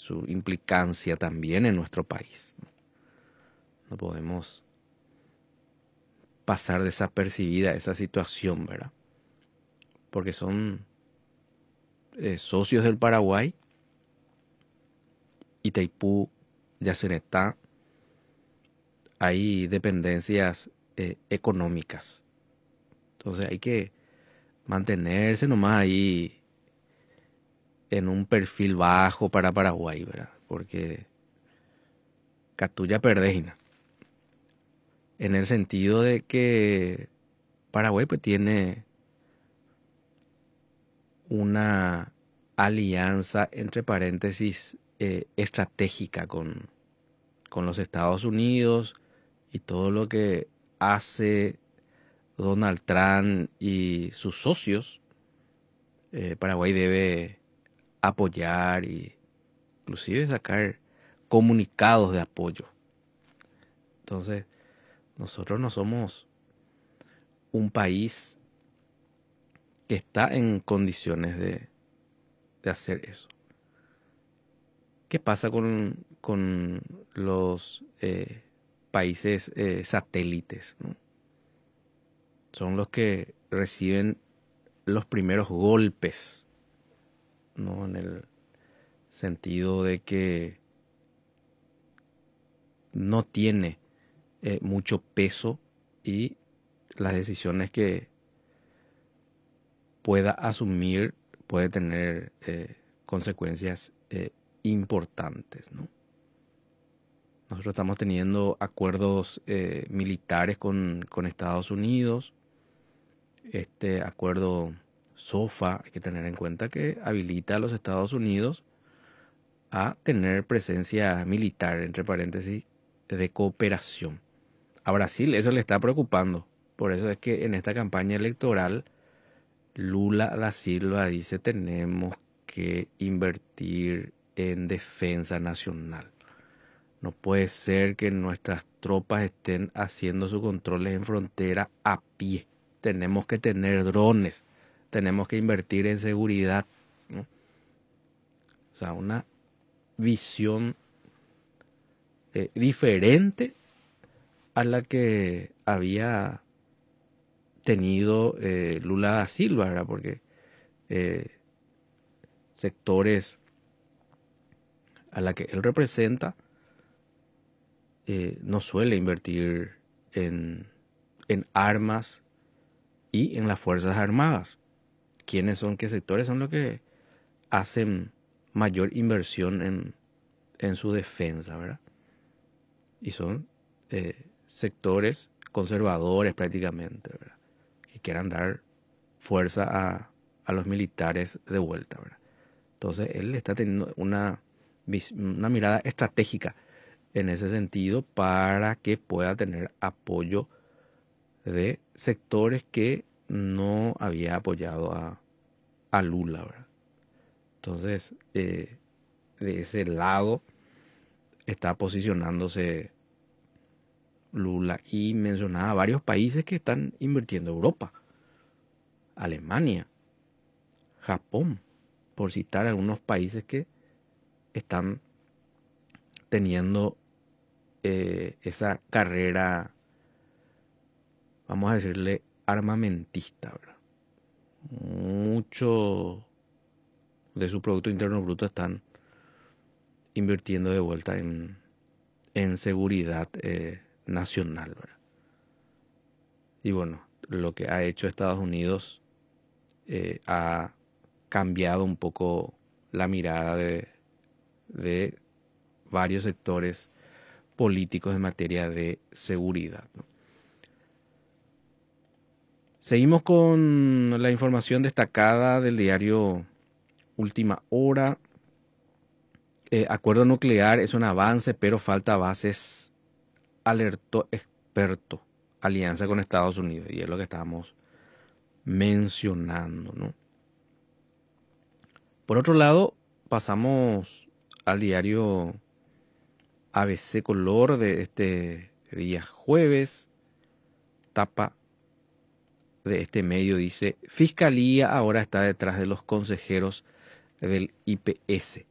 su implicancia también en nuestro país. No podemos pasar desapercibida esa situación, ¿verdad? Porque son socios del Paraguay, Itaipú, Yacyretá, hay dependencias económicas. Entonces hay que mantenerse nomás ahí en un perfil bajo para Paraguay, ¿verdad? Porque Catuya perdejina. En el sentido de que Paraguay pues tiene una alianza, entre paréntesis, estratégica con los Estados Unidos y todo lo que hace Donald Trump y sus socios, Paraguay debe apoyar y inclusive sacar comunicados de apoyo. Entonces, nosotros no somos un país que está en condiciones de hacer eso. ¿Qué pasa con los países satélites, ¿no? Son los que reciben los primeros golpes, ¿no? En el sentido de que no tiene mucho peso y las decisiones que pueda asumir puede tener consecuencias importantes, ¿no? Nosotros estamos teniendo acuerdos militares con Estados Unidos. Este acuerdo SOFA, hay que tener en cuenta que habilita a los Estados Unidos a tener presencia militar, entre paréntesis, de cooperación. A Brasil eso le está preocupando. Por eso es que en esta campaña electoral Lula da Silva dice tenemos que invertir en defensa nacional. No puede ser que nuestras tropas estén haciendo sus controles en frontera a pie. Tenemos que tener drones, tenemos que invertir en seguridad, ¿no? O sea, una visión diferente a la que había tenido Lula da Silva, ¿verdad? Porque sectores a la que él representa no suele invertir en armas y en las Fuerzas Armadas. ¿Quiénes son? ¿Qué sectores son los que hacen mayor inversión en su defensa, ¿verdad? Y son sectores conservadores prácticamente, ¿verdad? Que quieran dar fuerza a los militares de vuelta, ¿verdad? Entonces él está teniendo una mirada estratégica en ese sentido para que pueda tener apoyo de sectores que no había apoyado a Lula, ¿verdad? Entonces, de ese lado está posicionándose Lula y mencionaba varios países que están invirtiendo: Europa, Alemania, Japón, por citar algunos países que están teniendo esa carrera, vamos a decirle, armamentista, ¿verdad? Mucho de su Producto Interno Bruto están invirtiendo de vuelta en seguridad nacional, ¿verdad? Y bueno, lo que ha hecho Estados Unidos ha cambiado un poco la mirada de varios sectores políticos en materia de seguridad, ¿no? Seguimos con la información destacada del diario Última Hora. Acuerdo nuclear es un avance, pero falta bases, alertó experto. Alianza con Estados Unidos, y es lo que estábamos mencionando, ¿no? Por otro lado, pasamos al diario ABC Color de este día jueves. Tapa de este medio dice: Fiscalía ahora está detrás de los consejeros del IPS.